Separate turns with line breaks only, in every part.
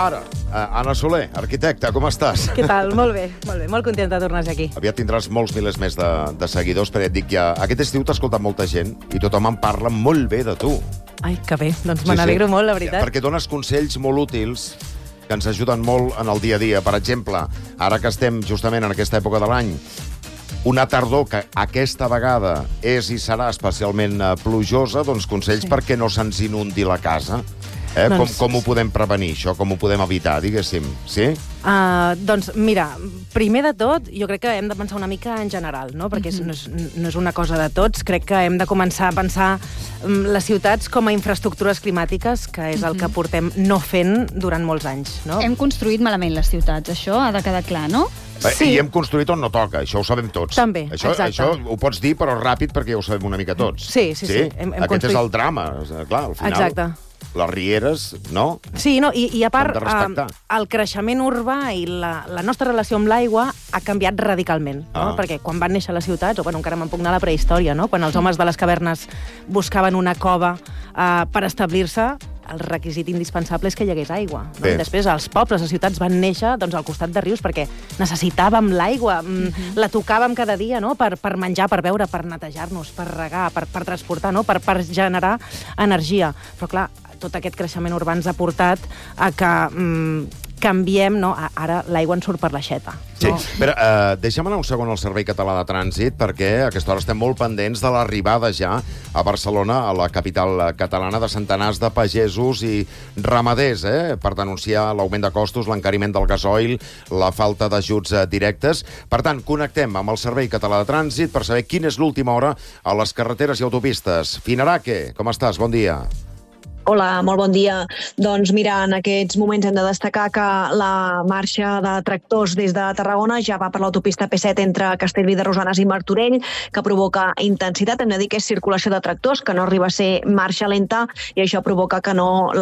Ara, Anna Soler, arquitecta, com estàs?
Què tal? Molt bé, molt contenta de tornar aquí.
Aviat tindràs molts milers més de seguidors, però et dic ja, aquest estiu t'ha escoltat molta gent i tothom en parla molt bé de tu.
Ai, que bé, doncs me n'alegro molt, la veritat.
Perquè dones consells molt útils que ens ajuden molt en el dia a dia. Per exemple, ara que estem justament en aquesta època de l'any, una tardor que aquesta vegada és i serà especialment plujosa, doncs consells perquè no se'ns inundi la casa. Com ho podem prevenir, això? Com ho podem evitar, diguéssim? Sí?
Doncs, mira, primer de tot, jo crec que hem de pensar una mica en general, no? Perquè no és una cosa de tots. Crec que hem de començar a pensar les ciutats com a infraestructures climàtiques, que és el que portem no fent durant molts anys, no?
Hem construït malament les ciutats, això ha de quedar clar, no?
Sí. I hem construït on no toca, això ho sabem tots.
També, exacte.
Això ho pots dir, però ràpid, perquè ja ho sabem una mica tots.
Sí.
Aquest és el drama, clar, al final.
Exacte.
Les rieres, no?
Sí, no, i a part, el creixement urbà i la nostra relació amb l'aigua ha canviat radicalment, no? Perquè quan van néixer les ciutats, o encara me'n puc anar a la prehistòria, no? Quan els homes de les cavernes buscaven una cova per establir-se, el requisit indispensable és que hi hagués aigua. No? Després, els pobles, les ciutats van néixer al costat de rius perquè necessitàvem l'aigua, la tocàvem cada dia, no? Per menjar, per beure, per netejar-nos, per regar, per transportar, no? Per generar energia. Però, clar, tot aquest creixement urbà ens ha portat a que canviem, no? Ara l'aigua ens surt per l'aixeta.
Sí, però deixa'm anar un segon al Servei Català de Trànsit, perquè a aquesta hora estem molt pendents de l'arribada ja a Barcelona, a la capital catalana, de centenars de pagesos i ramaders, per denunciar l'augment de costos, l'encariment del gasoil, la falta d'ajuts directes. Per tant, connectem amb el Servei Català de Trànsit per saber quina és l'última hora a les carreteres i autopistes. Finaraque, com estàs? Bon dia.
Hola, molt bon dia. Doncs mira, en aquests moments hem de destacar que la marxa de tractors des de Tarragona ja va per l'autopista P7 entre Castellví de Rosanes i Martorell, que provoca intensitat. Hem de dir que és circulació de tractors, que no arriba a ser marxa lenta, i això provoca que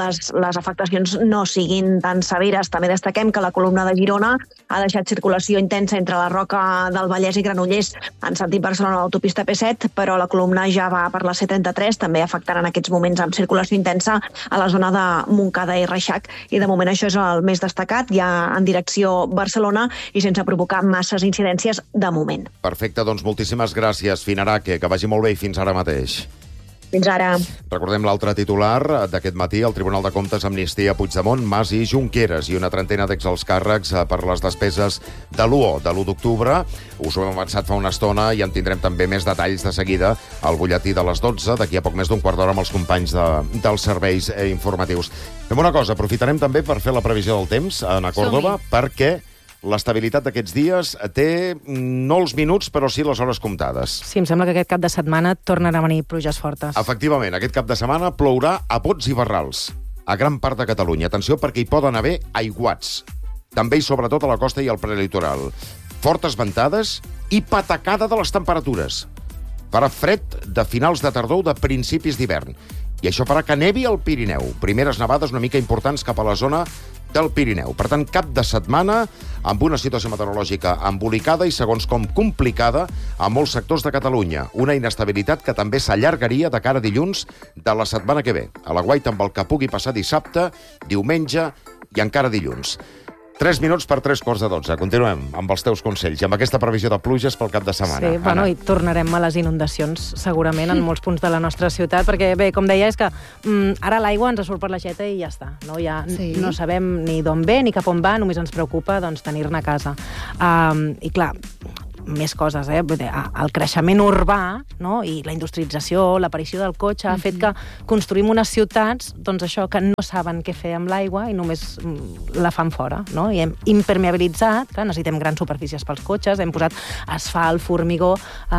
les afectacions no siguin tan severes. També destaquem que la columna de Girona ha deixat circulació intensa entre la Roca del Vallès i Granollers en sentit Barcelona a l'autopista P7, però la columna ja va per la C33, també afectant en aquests moments amb circulació intensa a la zona de Montcada i Reixac, i de moment això és el més destacat, ja en direcció Barcelona i sense provocar masses incidències de moment.
Perfecte, doncs moltíssimes gràcies, Finaraque, que vagi molt bé i fins ara mateix.
Fins ara.
Recordem l'altre titular d'aquest matí. El Tribunal de Comptes amnistia Puigdemont, Mas i Junqueras i una trentena d'exalts càrrecs per les despeses de l'1 d'octubre. Us ho hem avançat fa una estona i en tindrem també més detalls de seguida al butlletí de les 12, d'aquí a poc més d'un quart d'hora amb els companys dels serveis informatius. Fem una cosa, aprofitarem també per fer la previsió del temps, Anna Córdoba, perquè l'estabilitat d'aquests dies té no els minuts, però sí les hores comptades.
Sí, em sembla que aquest cap de setmana tornen a venir pluges fortes.
Efectivament, aquest cap de setmana plourà a pots i barrals a gran part de Catalunya. Atenció, perquè hi poden haver aiguats. També i sobretot a la costa i al prelitoral. Fortes ventades i patacada de les temperatures. Farà fred de finals de tardor o de principis d'hivern. I això farà que nevi al Pirineu. Primeres nevades una mica importants cap a la zona del Pirineu. Per tant, cap de setmana amb una situació meteorològica embolicada i, segons com, complicada a molts sectors de Catalunya. Una inestabilitat que també s'allargaria de cara a dilluns de la setmana que ve. A l'aguait amb el que pugui passar dissabte, diumenge i encara dilluns. 3 minuts per 3:45. Continuem amb els teus consells i amb aquesta previsió de pluges pel cap de setmana.
Sí, bueno, i tornarem a les inundacions, segurament, en molts punts de la nostra ciutat, perquè, bé, com deia, és que ara l'aigua ens surt per l'aixeta i ja està. No, no sabem ni d'on ve ni cap on va, només ens preocupa tenir-ne a casa. I clar, més coses, el creixement urbà, no? I la industrialització, l'aparició del cotxe ha fet que construïm unes ciutats, doncs això, que no saben què fer amb l'aigua i només la fan fora, no? I hem impermeabilitzat, clar, necessitem grans superfícies pels cotxes, hem posat asfalt, formigó,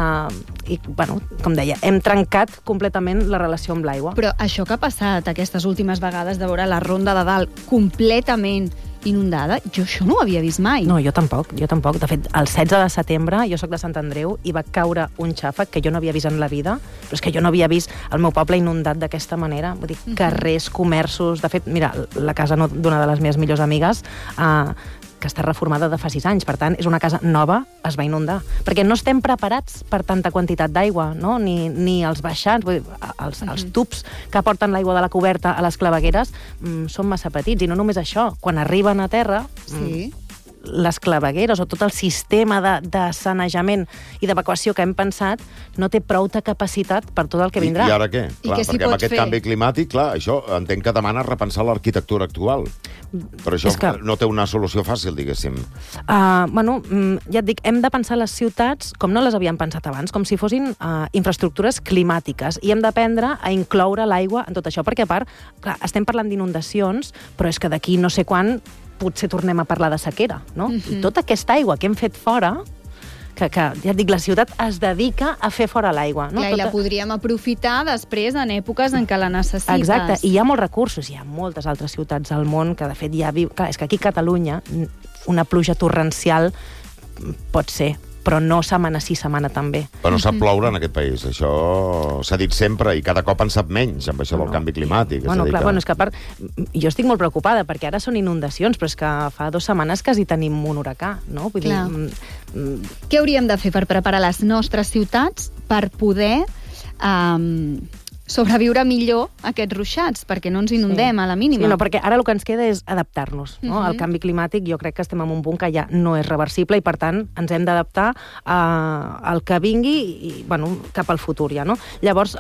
i, bueno, com deia, hem trencat completament la relació amb l'aigua.
Però això que ha passat aquestes últimes vegades de veure la Ronda de Dalt completament inundada, jo això no ho havia vist mai.
No, jo tampoc. De fet, el 16 de setembre, jo sóc de Sant Andreu, i va caure un xàfec que jo no havia vist en la vida, però és que jo no havia vist el meu poble inundat d'aquesta manera. Vull dir, carrers, comerços... De fet, mira, la casa d'una de les meves millors amigues que està reformada de fa 6 anys. Per tant, és una casa nova, es va inundar. Perquè no estem preparats per tanta quantitat d'aigua, no? Ni els baixants, els tubs que porten l'aigua de la coberta a les clavegueres són massa petits. I no només això, quan arriben a terra... les clavegueres o tot el sistema de sanejament i d'evacuació que hem pensat no té prou de capacitat per tot el que vindrà.
I ara què? Clar, perquè amb aquest canvi climàtic, clar, això entenc que demana repensar l'arquitectura actual. Però això no té una solució fàcil, diguéssim.
Bueno, ja et dic, hem de pensar les ciutats com no les havíem pensat abans, com si fossin infraestructures climàtiques, i hem d'aprendre a incloure l'aigua en tot això, perquè a part, clar, estem parlant d'inundacions, però és que d'aquí no sé quan potser tornem a parlar de sequera, no? I tota aquesta aigua que hem fet fora, que ja et dic, la ciutat es dedica a fer fora l'aigua. No?
Clar, i la podríem aprofitar després en èpoques en què la necessites.
Exacte, i hi ha molts recursos, hi ha moltes altres ciutats al món que de fet ja viu... Clar, és que aquí a Catalunya una pluja torrencial pot ser, però no setmana sí, setmana també.
Però no sap ploure en aquest país, això s'ha dit sempre, i cada cop en sap menys amb això del canvi climàtic.
Bueno, clar, és que a part, jo estic molt preocupada, perquè ara són inundacions, però és que fa 2 setmanes quasi tenim un huracà, no? Vull dir...
Què hauríem de fer per preparar les nostres ciutats per poder sobreviure millor aquests ruixats, perquè no ens inundem a la mínima?
Sí, no, perquè ara el que ens queda és adaptar-nos, no? Al canvi climàtic jo crec que estem en un punt que ja no és reversible i, per tant, ens hem d'adaptar al que vingui i, bueno, cap al futur ja, no? Llavors,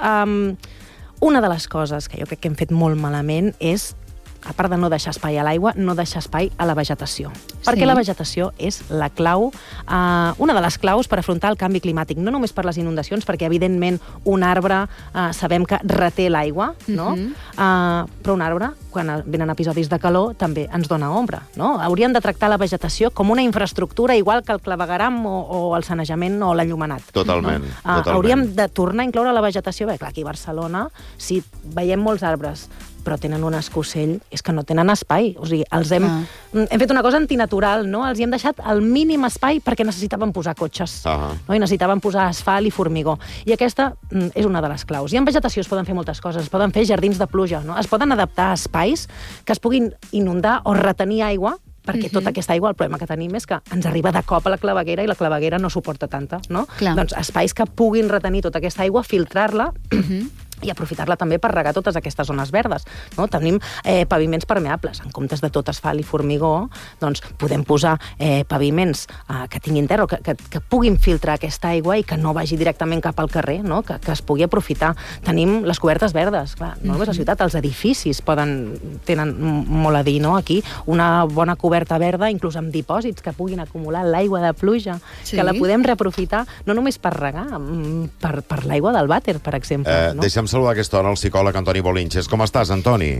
una de les coses que jo crec que hem fet molt malament és, a part de no deixar espai a l'aigua, no deixar espai a la vegetació. Perquè la vegetació és la clau, una de les claus per afrontar el canvi climàtic, no només per les inundacions, perquè, evidentment, un arbre sabem que reté l'aigua, no? Però un arbre, quan venen episodis de calor, també ens dona ombra, no? Hauríem de tractar la vegetació com una infraestructura igual que el clavegueram o el sanejament o l'enllumenat.
Totalment.
Hauríem de tornar a incloure la vegetació. Bé, clar, aquí a Barcelona, si veiem molts arbres, però tenen un escocell, és que no tenen espai. O sigui, hem fet una cosa antinatural, no? Els hi hem deixat el mínim espai perquè necessitaven posar cotxes, no? I necessitaven posar asfalt i formigó. I aquesta és una de les claus. I en vegetació es poden fer moltes coses, es poden fer jardins de pluja, no? Es poden adaptar a espais que es puguin inundar o retenir aigua, perquè tota aquesta aigua, el problema que tenim és que ens arriba de cop a la claveguera i la claveguera no suporta tanta, no? Doncs espais que puguin retenir tota aquesta aigua, filtrar-la i aprofitar-la també per regar totes aquestes zones verdes, no? Tenim paviments permeables. En comptes de tot asfalt i formigó, doncs podem posar paviments que tinguin terra, que puguin filtrar aquesta aigua i que no vagi directament cap al carrer, no? Que es pugui aprofitar. Tenim les cobertes verdes, clar, no només la ciutat, els edificis tenen molt a dir, no? Aquí una bona coberta verda, inclús amb dipòsits que puguin acumular l'aigua de pluja, que la podem reaprofitar no només per regar, per l'aigua del vàter, per exemple.
Deixa'm saludar a aquesta hora el psicòleg Antoni Bolinches. Com estàs, Antoni?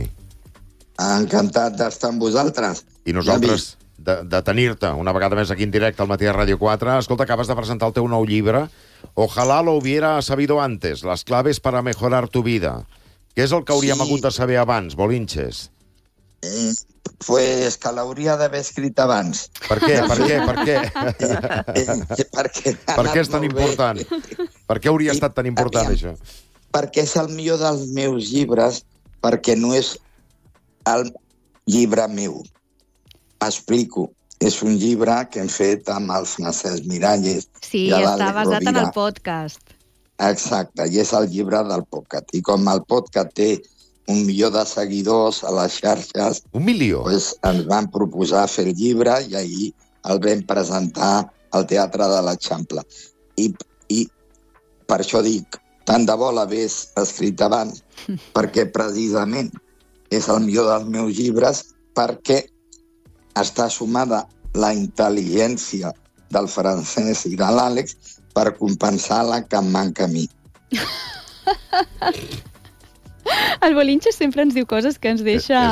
Encantat d'estar amb vosaltres.
I nosaltres de tenir-te una vegada més aquí en directe al Matí a Ràdio 4. Escolta, acabes de presentar el teu nou llibre. Ojalá lo hubiera sabido antes. Las claves para mejorar tu vida. Què és el que hauríem hagut de saber abans, Bolinches?
Pues que l'hauria d'haver escrit abans.
Per què? Per què és tan important? Per què hauria estat tan important, això?
Perquè és el millor dels meus llibres, perquè no és el llibre meu. Explico. És un llibre que hem fet amb el Francesc Miralles.
Sí, està basat en el podcast.
Exacte, i és el llibre del podcast. I com el podcast té 1 milió de seguidors a les xarxes...
1 milió?
Doncs ens van proposar fer el llibre i ahir el vam presentar al Teatre de l'Eixample. I per això dic, tant de bo l'hagués escrit abans, perquè precisament és el millor dels meus llibres, perquè està sumada la intel·ligència del Francesc i de l'Àlex per compensar la que em manca a mi.
El Bolinches sempre ens diu coses que ens deixa...